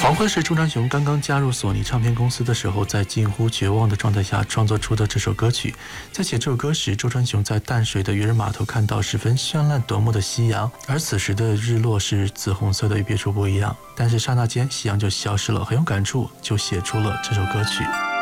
黄昏是周传雄刚刚加入索尼唱片公司的时候，在近乎绝望的状态下创作出的这首歌曲。在写这首歌时，周传雄在淡水的渔人码头看到十分绚烂夺目的夕阳，而此时的日落是紫红色的，与别处不一样。但是刹那间，夕阳就消失了，很有感触，就写出了这首歌曲。